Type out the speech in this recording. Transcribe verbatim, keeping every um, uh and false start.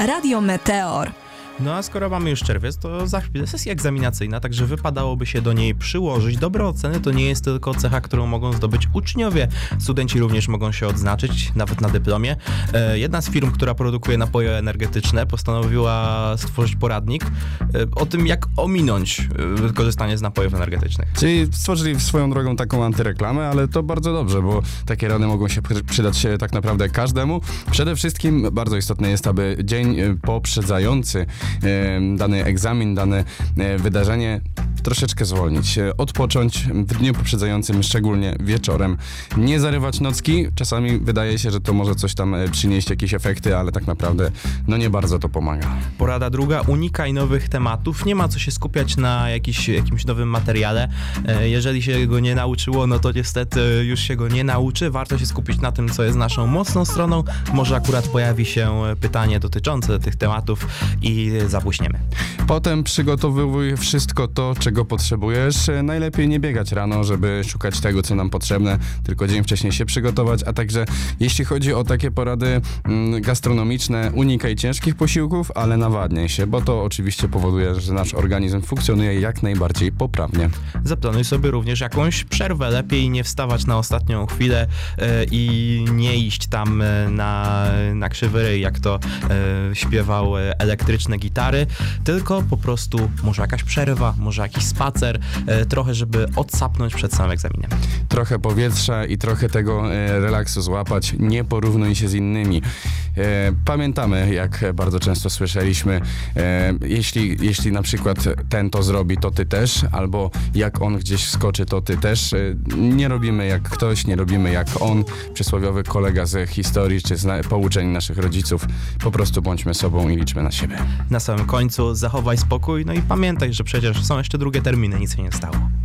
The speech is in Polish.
Radio Meteor. No a skoro mamy już czerwiec, to za chwilę sesja egzaminacyjna, także wypadałoby się do niej przyłożyć. Dobre oceny to nie jest tylko cecha, którą mogą zdobyć uczniowie. Studenci również mogą się odznaczyć, nawet na dyplomie. E, jedna z firm, która produkuje napoje energetyczne, postanowiła stworzyć poradnik e, o tym, jak ominąć e, korzystanie z napojów energetycznych. Czyli stworzyli swoją drogą taką antyreklamę, ale to bardzo dobrze, bo takie rady mogą się przydać się tak naprawdę każdemu. Przede wszystkim bardzo istotne jest, aby dzień poprzedzający dany egzamin, dane wydarzenie troszeczkę zwolnić, odpocząć w dniu poprzedzającym, szczególnie wieczorem. Nie zarywać nocki, czasami wydaje się, że to może coś tam przynieść, jakieś efekty, ale tak naprawdę no nie bardzo to pomaga. Porada druga, unikaj nowych tematów, nie ma co się skupiać na jakiś, jakimś nowym materiale. Jeżeli się go nie nauczyło, no to niestety już się go nie nauczy, warto się skupić na tym, co jest naszą mocną stroną, może akurat pojawi się pytanie dotyczące tych tematów i zabłyśniemy. Potem przygotowuj wszystko to, czego potrzebujesz. Najlepiej nie biegać rano, żeby szukać tego, co nam potrzebne, tylko dzień wcześniej się przygotować, a także jeśli chodzi o takie porady mm, gastronomiczne, unikaj ciężkich posiłków, ale nawadniaj się, bo to oczywiście powoduje, że nasz organizm funkcjonuje jak najbardziej poprawnie. Zaplanuj sobie również jakąś przerwę, lepiej nie wstawać na ostatnią chwilę yy, i nie iść tam yy, na, na krzywy ryj, jak to yy, śpiewał yy, elektryczne gitary, tylko po prostu może jakaś przerwa, może jakiś spacer, e, trochę, żeby odsapnąć przed samym egzaminem. Trochę powietrza i trochę tego e, relaksu złapać, nie porównuj się z innymi. E, pamiętamy, jak bardzo często słyszeliśmy, e, jeśli, jeśli na przykład ten to zrobi, to ty też, albo jak on gdzieś skoczy, to ty też. E, nie robimy jak ktoś, nie robimy jak on, przysłowiowy kolega z historii, czy z pouczeń naszych rodziców. Po prostu bądźmy sobą i liczmy na siebie. Na samym końcu zachowaj spokój, no i pamiętaj, że przecież są jeszcze drugie terminy, nic się nie stało.